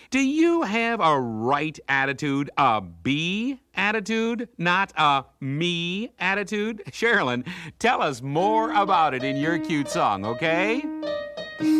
Do you have a right attitude, a B attitude, not a me attitude? Sherilyn, tell us more about it in your cute song, okay?